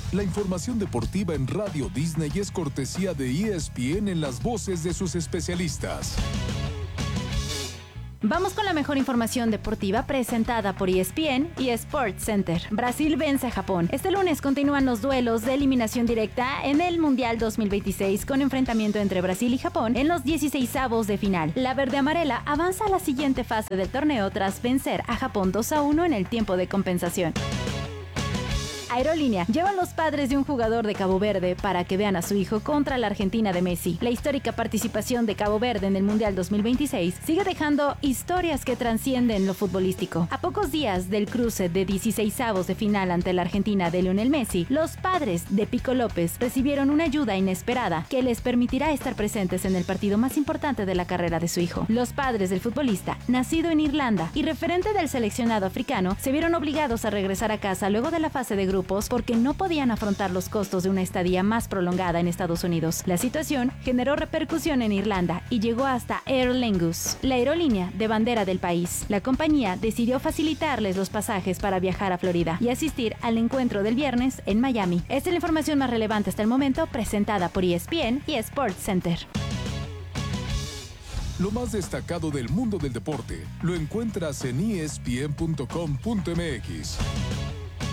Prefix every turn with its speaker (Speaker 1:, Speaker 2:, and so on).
Speaker 1: La información deportiva en Radio Disney es cortesía de ESPN en las voces de sus especialistas.
Speaker 2: Vamos con la mejor información deportiva presentada por ESPN y Sports Center. Brasil vence a Japón. Este lunes continúan los duelos de eliminación directa en el Mundial 2026 con enfrentamiento entre Brasil y Japón en los 16avos de final. La verde-amarela avanza a la siguiente fase del torneo tras vencer a Japón 2-1 en el tiempo de compensación. Aerolínea lleva a los padres de un jugador de Cabo Verde para que vean a su hijo contra la Argentina de Messi. La histórica participación de Cabo Verde en el Mundial 2026 sigue dejando historias que trascienden lo futbolístico. A pocos días del cruce de 16avos de final ante la Argentina de Lionel Messi, los padres de Pico López recibieron una ayuda inesperada que les permitirá estar presentes en el partido más importante de la carrera de su hijo. Los padres del futbolista, nacido en Irlanda y referente del seleccionado africano, se vieron obligados a regresar a casa luego de la fase de grupos porque no podían afrontar los costos de una estadía más prolongada en Estados Unidos. La situación generó repercusión en Irlanda y llegó hasta Aer Lingus, la aerolínea de bandera del país. La compañía decidió facilitarles los pasajes para viajar a Florida y asistir al encuentro del viernes en Miami. Esta es la información más relevante hasta el momento, presentada por ESPN y Sports Center.
Speaker 1: Lo más destacado del mundo del deporte lo encuentras en espn.com.mx.